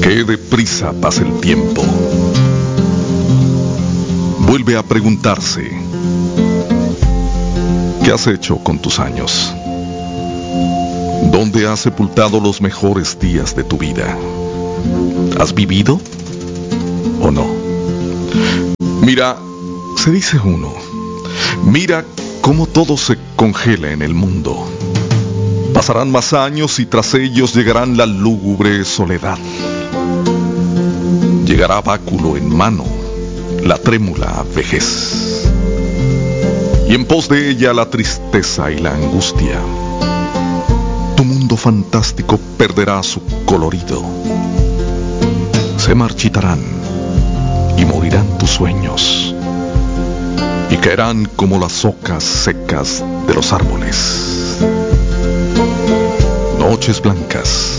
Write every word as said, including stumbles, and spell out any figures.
Qué deprisa pasa el tiempo. Vuelve a preguntarse, ¿qué has hecho con tus años? ¿Dónde has sepultado los mejores días de tu vida? ¿Has vivido o no? Mira, se dice uno, mira cómo todo se congela en el mundo. Pasarán más años y tras ellos llegarán la lúgubre soledad. Llegará báculo en mano la trémula vejez, y en pos de ella la tristeza y la angustia. Tu mundo fantástico perderá su colorido. Se marchitarán y morirán tus sueños, y caerán como las hojas secas de los árboles. Noches blancas